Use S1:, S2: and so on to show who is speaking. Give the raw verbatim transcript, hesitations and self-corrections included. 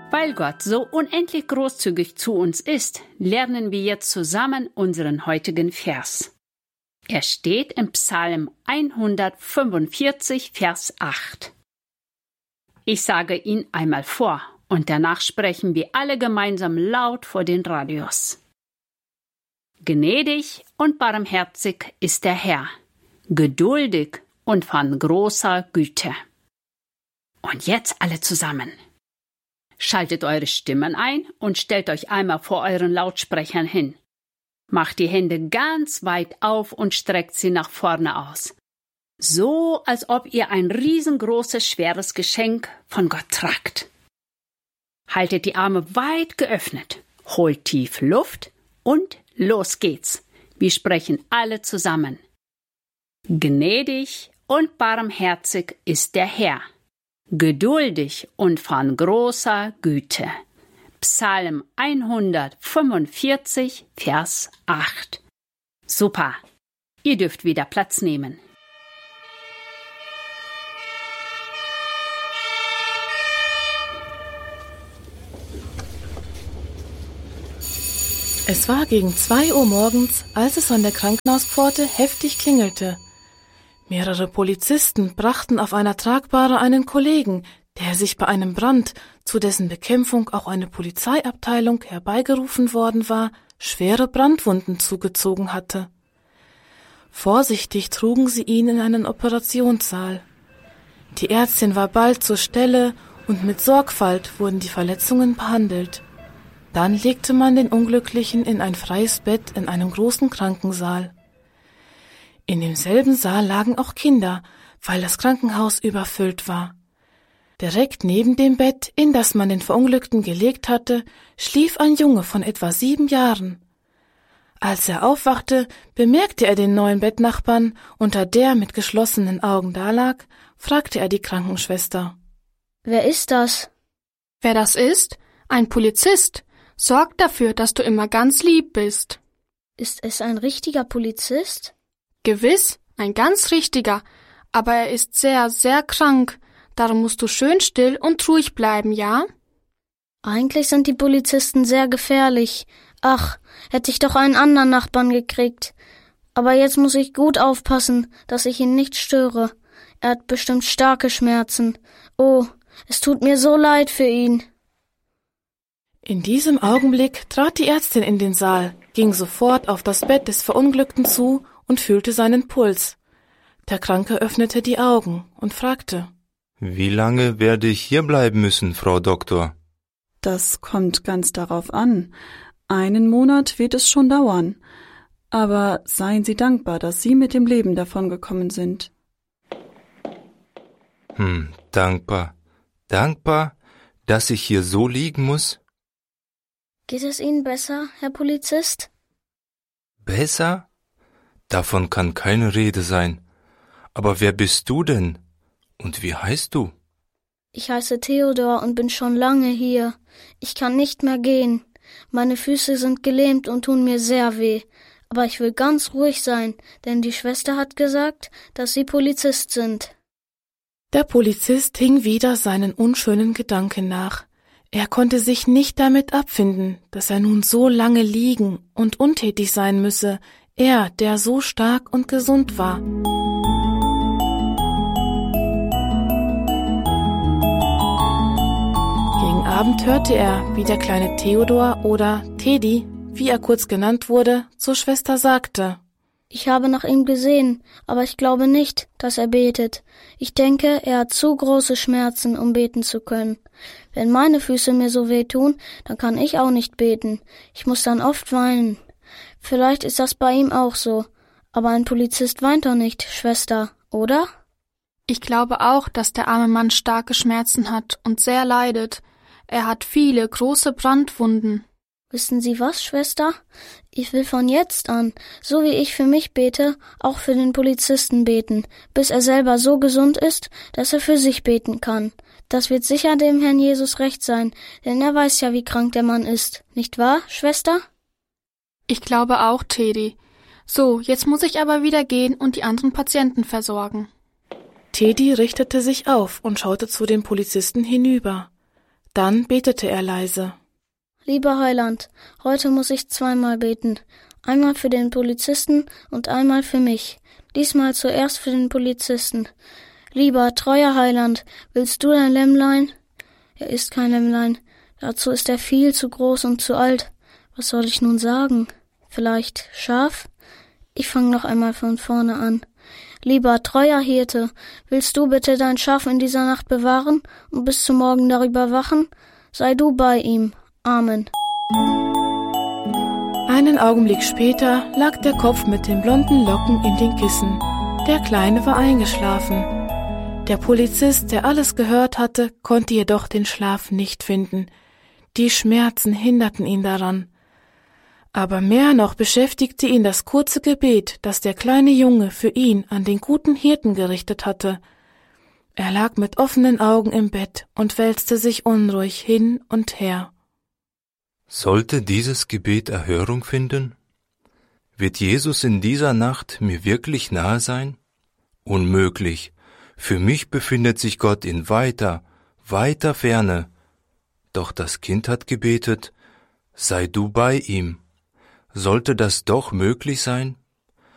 S1: Weil Gott so unendlich großzügig zu uns ist, lernen wir jetzt zusammen unseren heutigen Vers. Er steht im Psalm hundertfünfundvierzig, Vers acht. Ich sage ihn einmal vor und danach sprechen wir alle gemeinsam laut vor den Radios. Gnädig und barmherzig ist der Herr, geduldig und von großer Güte. Und jetzt alle zusammen. Schaltet eure Stimmen ein und stellt euch einmal vor euren Lautsprechern hin. Macht die Hände ganz weit auf und streckt sie nach vorne aus. So, als ob ihr ein riesengroßes, schweres Geschenk von Gott tragt. Haltet die Arme weit geöffnet, holt tief Luft und los geht's. Wir sprechen alle zusammen. Gnädig und barmherzig ist der Herr, geduldig und von großer Güte. Psalm hundertfünfundvierzig, Vers acht. Super, ihr dürft wieder Platz nehmen.
S2: Es war gegen zwei Uhr morgens, als es an der Krankenhauspforte heftig klingelte. Mehrere Polizisten brachten auf einer Tragbahre einen Kollegen, der sich bei einem Brand, zu dessen Bekämpfung auch eine Polizeiabteilung herbeigerufen worden war, schwere Brandwunden zugezogen hatte. Vorsichtig trugen sie ihn in einen Operationssaal. Die Ärztin war bald zur Stelle und mit Sorgfalt wurden die Verletzungen behandelt. Dann legte man den Unglücklichen in ein freies Bett in einem großen Krankensaal. In demselben Saal lagen auch Kinder, weil das Krankenhaus überfüllt war. Direkt neben dem Bett, in das man den Verunglückten gelegt hatte, schlief ein Junge von etwa sieben Jahren. Als er aufwachte, bemerkte er den neuen Bettnachbarn, unter der mit geschlossenen Augen dalag, fragte er die Krankenschwester.
S3: Wer ist das?
S4: Wer das ist? Ein Polizist. Sorg dafür, dass du immer ganz lieb bist.
S3: Ist es ein richtiger Polizist?
S4: Gewiss, ein ganz richtiger, aber er ist sehr, sehr krank. Darum musst du schön still und ruhig bleiben, ja?
S3: Eigentlich sind die Polizisten sehr gefährlich. Ach, hätte ich doch einen anderen Nachbarn gekriegt. Aber jetzt muss ich gut aufpassen, dass ich ihn nicht störe. Er hat bestimmt starke Schmerzen. Oh, es tut mir so leid für ihn.
S2: In diesem Augenblick trat die Ärztin in den Saal, ging sofort auf das Bett des Verunglückten zu und fühlte seinen Puls. Der Kranke öffnete die Augen und fragte:
S5: Wie lange werde ich hier bleiben müssen, Frau Doktor?
S6: Das kommt ganz darauf an. Einen Monat wird es schon dauern. Aber seien Sie dankbar, dass Sie mit dem Leben davongekommen sind.
S5: Hm, dankbar. Dankbar, dass ich hier so liegen muss?
S3: Geht es Ihnen besser, Herr Polizist?
S5: Besser? Davon kann keine Rede sein. Aber wer bist du denn? Und wie heißt du?
S3: Ich heiße Theodor und bin schon lange hier. Ich kann nicht mehr gehen. Meine Füße sind gelähmt und tun mir sehr weh. Aber ich will ganz ruhig sein, denn die Schwester hat gesagt, dass Sie Polizist sind.
S2: Der Polizist hing wieder seinen unschönen Gedanken nach. Er konnte sich nicht damit abfinden, dass er nun so lange liegen und untätig sein müsse, er, der so stark und gesund war. Gegen Abend hörte er, wie der kleine Theodor oder Teddy, wie er kurz genannt wurde, zur Schwester sagte:
S3: Ich habe nach ihm gesehen, aber ich glaube nicht, dass er betet. Ich denke, er hat zu große Schmerzen, um beten zu können. Wenn meine Füße mir so wehtun, dann kann ich auch nicht beten. Ich muss dann oft weinen. Vielleicht ist das bei ihm auch so. Aber ein Polizist weint doch nicht, Schwester, oder?
S4: Ich glaube auch, dass der arme Mann starke Schmerzen hat und sehr leidet. Er hat viele große Brandwunden.
S3: Wissen Sie was, Schwester? Ich will von jetzt an, so wie ich für mich bete, auch für den Polizisten beten, bis er selber so gesund ist, dass er für sich beten kann. Das wird sicher dem Herrn Jesus recht sein, denn er weiß ja, wie krank der Mann ist. Nicht wahr, Schwester?
S4: Ich glaube auch, Teddy. So, jetzt muss ich aber wieder gehen und die anderen Patienten versorgen.
S2: Teddy richtete sich auf und schaute zu dem Polizisten hinüber. Dann betete er leise.
S3: Lieber Heiland, heute muss ich zweimal beten. Einmal für den Polizisten und einmal für mich. Diesmal zuerst für den Polizisten. Lieber, treuer Heiland, willst du dein Lämmlein? Er ist kein Lämmlein. Dazu ist er viel zu groß und zu alt. Was soll ich nun sagen? Vielleicht Schaf? Ich fange noch einmal von vorne an. Lieber, treuer Hirte, willst du bitte dein Schaf in dieser Nacht bewahren und bis zum Morgen darüber wachen? Sei du bei ihm. Amen.
S2: Einen Augenblick später lag der Kopf mit den blonden Locken in den Kissen. Der Kleine war eingeschlafen. Der Polizist, der alles gehört hatte, konnte jedoch den Schlaf nicht finden. Die Schmerzen hinderten ihn daran. Aber mehr noch beschäftigte ihn das kurze Gebet, das der kleine Junge für ihn an den guten Hirten gerichtet hatte. Er lag mit offenen Augen im Bett und wälzte sich unruhig hin und her.
S5: Sollte dieses Gebet Erhörung finden? Wird Jesus in dieser Nacht mir wirklich nahe sein? Unmöglich. Für mich befindet sich Gott in weiter, weiter Ferne. Doch das Kind hat gebetet, sei du bei ihm. Sollte das doch möglich sein?